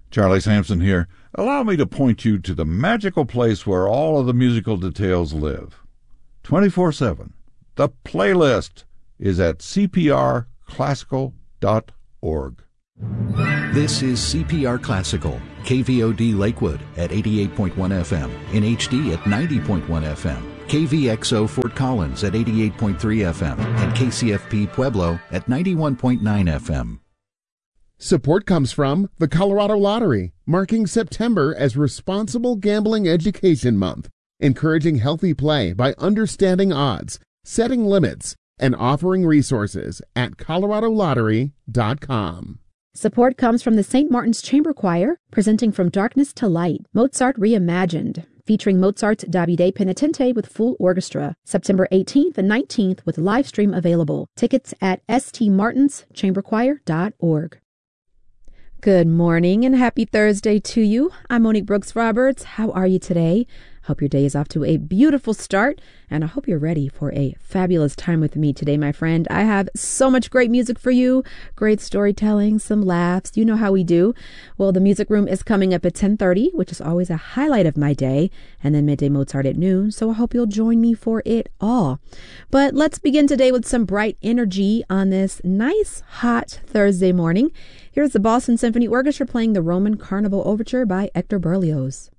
Charlie Sampson here. Allow me to point you to the magical place where all of the musical details live. 24/7. The playlist is at cprclassical.org. This is CPR Classical, KVOD Lakewood at 88.1 FM, in HD at 90.1 FM, KVXO Fort Collins at 88.3 FM, and KCFP Pueblo at 91.9 FM. Support comes from the Colorado Lottery, marking September as Responsible Gambling Education Month, encouraging healthy play by understanding odds, setting limits, and offering resources at coloradolottery.com. Support comes from the St. Martin's Chamber Choir, presenting From Darkness to Light, Mozart Reimagined, featuring Mozart's Davide Penitente with full orchestra, September 18th and 19th with live stream available. Tickets at stmartinschamberchoir.org. Good morning and happy Thursday to you. I'm Monique Brooks Roberts. How are you today? Hope your day is off to a beautiful start, and I hope you're ready for a fabulous time with me today, my friend. I have so much great music for you, great storytelling, some laughs. You know how we do. Well, the Music Room is coming up at 10:30, which is always a highlight of my day, and then Midday Mozart at noon, so I hope you'll join me for it all. But let's begin today with some bright energy on this nice, hot Thursday morning. Here's the Boston Symphony Orchestra playing the Roman Carnival Overture by Hector Berlioz.